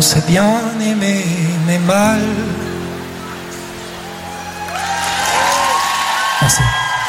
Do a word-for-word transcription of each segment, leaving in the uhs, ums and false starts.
On s'est bien aimé, mais mal. Merci.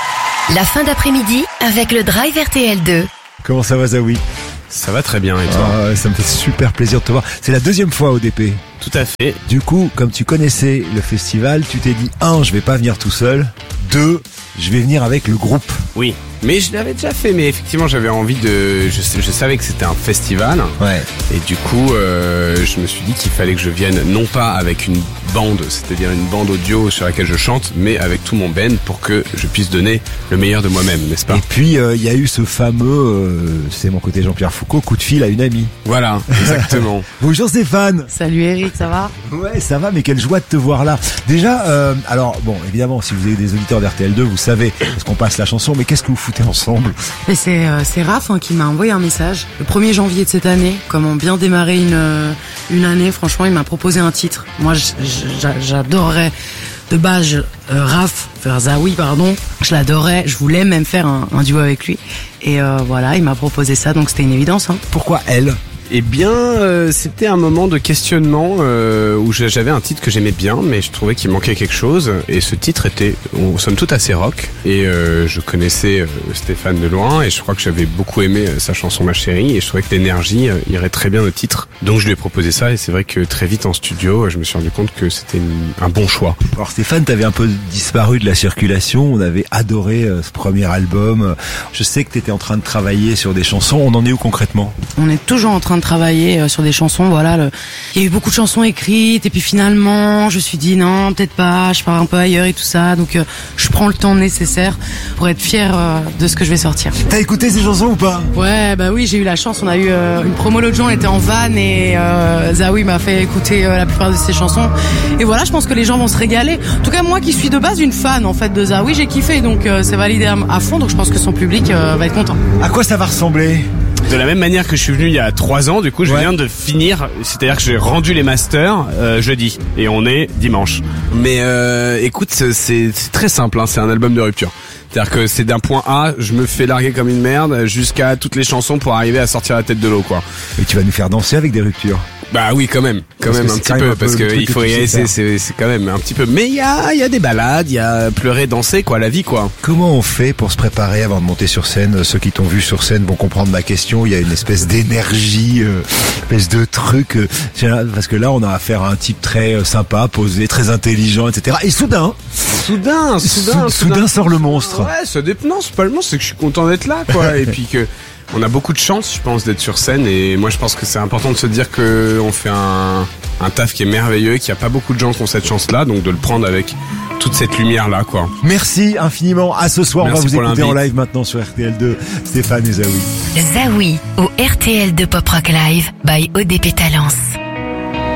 La fin d'après-midi avec le Drive R T L deux. Comment ça va, Zawi? Ça va très bien, et toi? Ah, ça me fait super plaisir de te voir. C'est la deuxième fois au D P. Tout à fait. Du coup, comme tu connaissais le festival, tu t'es dit, un, je vais pas venir tout seul. Deux, je vais venir avec le groupe. Oui, mais je l'avais déjà fait, mais effectivement j'avais envie de... Je, je savais que c'était un festival. Ouais. Et du coup, euh, je me suis dit qu'il fallait que je vienne, non pas avec une bande, c'est-à-dire une bande audio sur laquelle je chante, mais avec tout mon band pour que je puisse donner le meilleur de moi-même, n'est-ce pas? Et puis, il euh, y a eu ce fameux, euh, c'est mon côté Jean-Pierre Foucault, coup de fil à une amie. Voilà, exactement. Bonjour Stéphane. Salut Eric, ça va? Ouais, ça va, mais quelle joie de te voir là. Déjà, euh, alors, bon, évidemment, si vous avez des auditeurs d'R T L deux, vous savez, parce qu'on passe la chanson, mais qu'est-ce que vous foutez ensemble? Et c'est euh, c'est Raph hein, qui m'a envoyé un message le premier janvier de cette année, comment bien démarrer une euh, une année. Franchement, il m'a proposé un titre. Moi, j'adorerais de base euh, Raph, faire Zawi, pardon. Je l'adorais, je voulais même faire un, un duo avec lui. Et euh, voilà, il m'a proposé ça, donc c'était une évidence. Hein. Pourquoi elle? Eh bien, euh, c'était un moment de questionnement euh, où j'avais un titre que j'aimais bien, mais je trouvais qu'il manquait quelque chose. Et ce titre était, on, somme toute, assez rock. Et euh, je connaissais euh, Stéphane de loin, et je crois que j'avais beaucoup aimé euh, sa chanson Ma Chérie, et je trouvais que l'énergie euh, irait très bien au titre. Donc je lui ai proposé ça, et c'est vrai que très vite en studio, je me suis rendu compte que c'était une, un bon choix. Alors Stéphane, t'avais un peu disparu de la circulation. On avait adoré euh, ce premier album. Je sais que t'étais en train de travailler sur des chansons. On en est où concrètement? On est toujours en train de travailler euh, sur des chansons, voilà. Le... Il y a eu beaucoup de chansons écrites, et puis finalement, je me suis dit non, peut-être pas, je pars un peu ailleurs et tout ça, donc euh, je prends le temps nécessaire pour être fier euh, de ce que je vais sortir. T'as écouté ces chansons ou pas? Ouais, bah oui, j'ai eu la chance, on a eu euh, une promo l'autre jour, on était en van, et euh, Zawi m'a fait écouter euh, la plupart de ses chansons, et voilà, je pense que les gens vont se régaler. En tout cas, moi qui suis de base une fan en fait de Zawi, j'ai kiffé, donc euh, c'est validé à, à fond, donc je pense que son public euh, va être content. À quoi ça va ressembler? De la même manière que je suis venu il y a trois ans, du coup je ouais. viens de finir, c'est-à-dire que j'ai rendu les masters euh, jeudi et on est dimanche. Mais euh, écoute, c'est, c'est très simple, hein, c'est un album de rupture. C'est-à-dire que c'est d'un point A, je me fais larguer comme une merde, jusqu'à toutes les chansons pour arriver à sortir la tête de l'eau, quoi. Et tu vas nous faire danser avec des ruptures? Bah oui, quand même, quand parce même un petit peu, un parce que il faut y aller, c'est, c'est, c'est quand même un petit peu. Mais il y a, il y a des balades, il y a pleurer, danser, quoi, la vie, quoi. Comment on fait pour se préparer avant de monter sur scène? Ceux qui t'ont vu sur scène vont comprendre ma question. Il y a une espèce d'énergie, euh, une espèce de truc, euh, parce que là, on a affaire à un type très euh, sympa, posé, très intelligent, et cetera. Et soudain, soudain, soudain, soudain, soudain sort le monstre. Ouais, ça dépend. Non, c'est pas le monstre, c'est que je suis content d'être là, quoi, et puis que. On a beaucoup de chance, je pense, d'être sur scène, et moi je pense que c'est important de se dire que on fait un, un taf qui est merveilleux, qu'il n'y a pas beaucoup de gens qui ont cette chance-là, donc de le prendre avec toute cette lumière-là, quoi. Merci infiniment. À ce soir, Merci, on va vous écouter l'invite. en live maintenant sur R T L deux. Stéphane et Zawi. Zawi au R T L deux Pop Rock Live by O D P Talence.